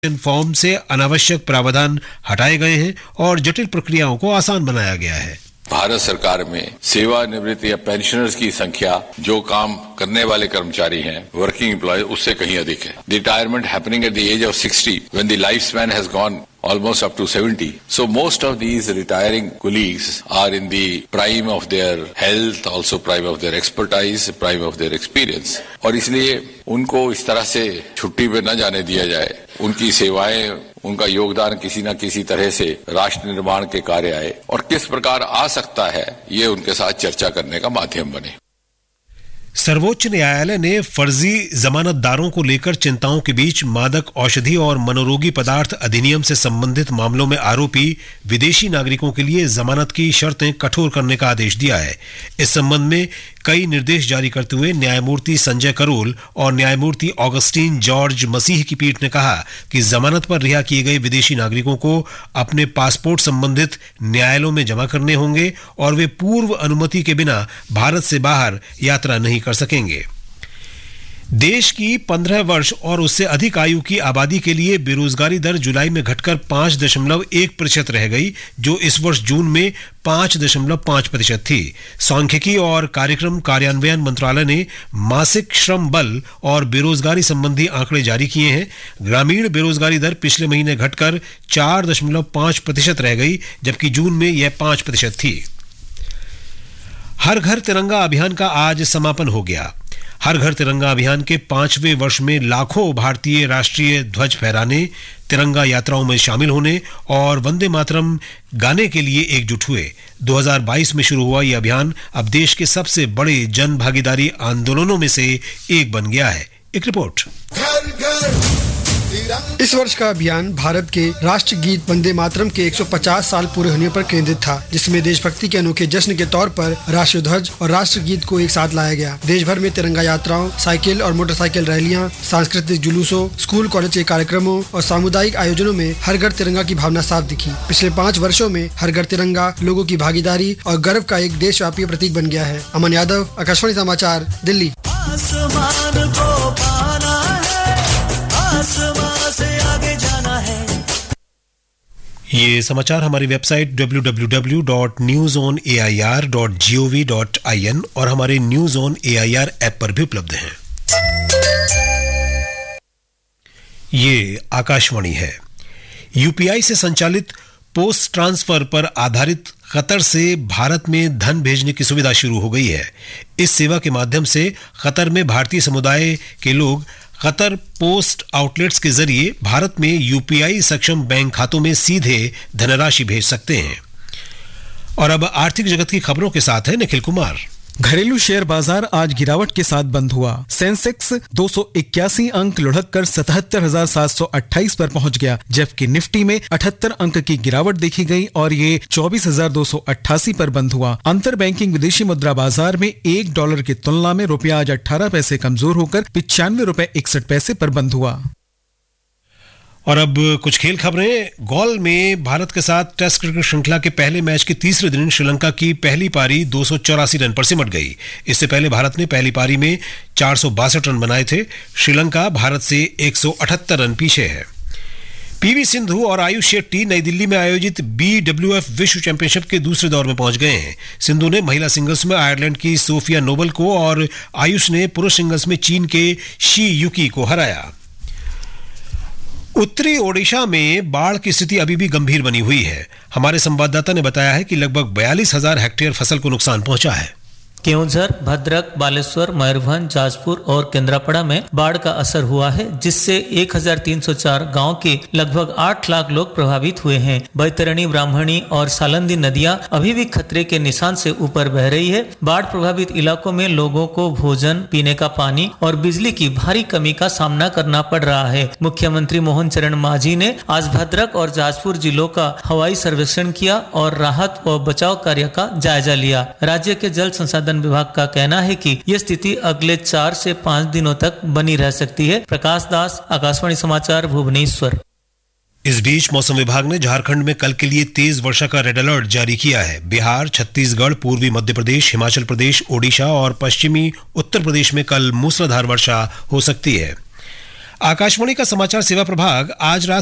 Form से अनावश्यक प्रावधान हटाए गए हैं और जटिल प्रक्रियाओं को आसान बनाया गया है। भारत सरकार में सेवानिवृत्त या पेंशनर्स की संख्या जो काम करने वाले कर्मचारी हैं, वर्किंग एम्प्लॉय, उससे कहीं अधिक है। Retirement happening at the age of 60 when the life span has gone almost up to 70. So most of these retiring colleagues are in the prime of their health, also prime of their expertise, prime of their experience. और इसलिए उनको इस तरह से छुट्टी पे न जाने दिया जाए। उनकी सेवाएं, उनका योगदान किसी न किसी तरह से राष्ट्र निर्माण के कार्य आए और किस प्रकार आ सकता है, ये उनके साथ चर्चा करने का माध्यम बने। सर्वोच्च न्यायालय ने फर्जी जमानतदारों को लेकर चिंताओं के बीच मादक औषधि और मनोरोगी पदार्थ अधिनियम से संबंधित मामलों में आरोपी विदेशी नागरिकों के लिए जमानत की शर्तें कठोर करने का आदेश दिया है। इस संबंध में कई निर्देश जारी करते हुए न्यायमूर्ति संजय करोल और न्यायमूर्ति ऑगस्टीन जॉर्ज मसीह की पीठ ने कहा कि जमानत पर रिहा किए गए विदेशी नागरिकों को अपने पासपोर्ट संबंधित न्यायालयों में जमा करने होंगे और वे पूर्व अनुमति के बिना भारत से बाहर यात्रा नहीं कर सकेंगे। देश की 15 वर्ष और उससे अधिक आयु की आबादी के लिए बेरोजगारी दर जुलाई में घटकर 5.1% रह गई, जो इस वर्ष जून में 5.5% थी। सांख्यिकी और कार्यक्रम कार्यान्वयन मंत्रालय ने मासिक श्रम बल और बेरोजगारी संबंधी आंकड़े जारी किए हैं। ग्रामीण बेरोजगारी दर पिछले महीने घटकर 4.5% रह गई, जबकि जून में यह 5% थी। हर घर तिरंगा अभियान का आज समापन हो गया। हर घर तिरंगा अभियान के 5वें वर्ष में लाखों भारतीय राष्ट्रीय ध्वज फहराने, तिरंगा यात्राओं में शामिल होने और वंदे मातरम गाने के लिए एकजुट हुए। 2022 में शुरू हुआ यह अभियान अब देश के सबसे बड़े जन भागीदारी आंदोलनों में से एक बन गया है। एक रिपोर्ट। इस वर्ष का अभियान भारत के राष्ट्रीय गीत वंदे मातरम के 150 साल पूरे होने पर केंद्रित था, जिसमें देशभक्ति के अनोखे जश्न के तौर पर राष्ट्रीय ध्वज और राष्ट्रीय गीत को एक साथ लाया गया। देश भर में तिरंगा यात्राओं, साइकिल और मोटरसाइकिल रैलियां, सांस्कृतिक जुलूसों, स्कूल कॉलेज के कार्यक्रमों और सामुदायिक आयोजनों में हर घर तिरंगा की भावना साफ दिखी। पिछले 5 वर्षों में हर घर तिरंगा लोगों की भागीदारी और गर्व का एक देशव्यापी प्रतीक बन गया है। अमन यादव, आकाशवाणी समाचार, दिल्ली। से आगे जाना है। ये समाचार हमारी वेबसाइट www.newsonair.gov.in और हमारे न्यूज ऑन एआईआर ऐप पर भी उपलब्ध हैं। ये आकाशवाणी है। यूपीआई से संचालित पोस्ट ट्रांसफर पर आधारित कतर से भारत में धन भेजने की सुविधा शुरू हो गई है। इस सेवा के माध्यम से कतर में भारतीय समुदाय के लोग कतर पोस्ट आउटलेट्स के जरिए भारत में यूपीआई सक्षम बैंक खातों में सीधे धनराशि भेज सकते हैं। और अब आर्थिक जगत की खबरों के साथ है निखिल कुमार। घरेलू शेयर बाजार आज गिरावट के साथ बंद हुआ। सेंसेक्स 281 अंक लुढ़ककर 77,728 पर पहुंच गया, जबकि निफ्टी में 78 अंक की गिरावट देखी गई और ये 24,288 पर बंद हुआ। अंतर बैंकिंग विदेशी मुद्रा बाजार में $1 की तुलना में रुपया आज 18 पैसे कमजोर होकर $95.61 पर बंद हुआ। और अब कुछ खेल खबरें। गोल में भारत के साथ टेस्ट क्रिकेट श्रृंखला के पहले मैच के तीसरे दिन श्रीलंका की पहली पारी 284 रन पर सिमट गई। इससे पहले भारत ने पहली पारी में 462 रन बनाए थे। श्रीलंका भारत से 178 रन पीछे है। पीवी सिंधु और आयुष शेट्टी नई दिल्ली में आयोजित BWF विश्व चैंपियनशिप के दूसरे दौर में पहुंच गए हैं। सिंधु ने महिला सिंगल्स में आयरलैंड की सोफिया नोबल को और आयुष ने पुरुष सिंगल्स में चीन के शी युकी को हराया। उत्तरी ओडिशा में बाढ़ की स्थिति अभी भी गंभीर बनी हुई है। हमारे संवाददाता ने बताया है कि लगभग 42,000 हेक्टेयर फसल को नुकसान पहुंचा है। केवंझर, भद्रक, बालेश्वर, मयूरभंज, जाजपुर और केंद्रापड़ा में बाढ़ का असर हुआ है, जिससे 1,304 गांव के लगभग 8 लाख लोग प्रभावित हुए हैं। बैतरणी, ब्राह्मणी और सालंदी नदियां अभी भी खतरे के निशान से ऊपर बह रही है। बाढ़ प्रभावित इलाकों में लोगों को भोजन, पीने का पानी और बिजली की भारी कमी का सामना करना पड़ रहा है। मुख्यमंत्री मोहन चरण मांझी ने आज भद्रक और जाजपुर जिलों का हवाई सर्वेक्षण किया और राहत व बचाव कार्य का जायजा लिया। राज्य के जल संसाधन विभाग का कहना है कि यह स्थिति अगले 4 से 5 दिनों तक बनी रह सकती है। प्रकाश दास, आकाशवाणी समाचार, भुवनेश्वर। इस बीच मौसम विभाग ने झारखंड में कल के लिए तेज वर्षा का रेड अलर्ट जारी किया है। बिहार, छत्तीसगढ़, पूर्वी मध्य प्रदेश, हिमाचल प्रदेश, ओडिशा और पश्चिमी उत्तर प्रदेश में कल मूसलाधार वर्षा हो सकती है। आकाशवाणी का समाचार सेवा प्रभाग आज रात